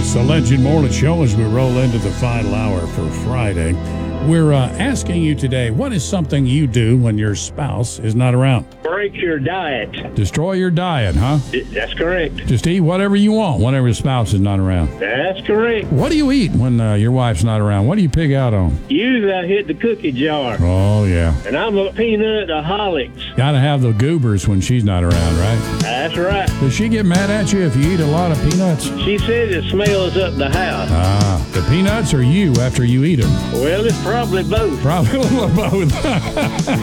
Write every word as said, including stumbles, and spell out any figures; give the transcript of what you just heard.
It's the Legend Morning Show as we roll into the final hour for Friday. We're uh, asking you today, what is something you do when your spouse is not around? Break your diet. Destroy your diet, huh? That's correct. Just eat whatever you want whenever your spouse is not around. That's correct. What do you eat when uh, your wife's not around? What do you pig out on? Usually I hit the cookie jar. Oh, yeah. And I'm a peanut-aholics. Got to have the goobers when she's not around, right? That's right. Does she get mad at you if you eat a lot of peanuts? She says it smells up the house. Ah, the peanuts or you after you eat them? Well, it's probably both. Probably a little of both.